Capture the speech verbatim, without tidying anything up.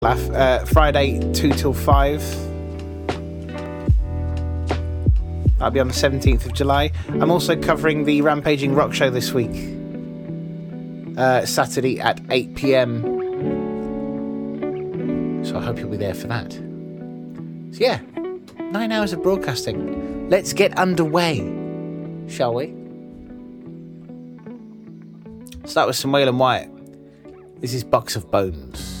Uh, Friday, two till five. That'll be on the seventeenth of July. I'm also covering the Rampaging Rock Show this week. Uh, Saturday at eight p.m. So I hope you'll be there for that. So yeah, nine hours of broadcasting. Let's get underway, shall we? Start with some Waylon Wyatt. This is Box of Bones.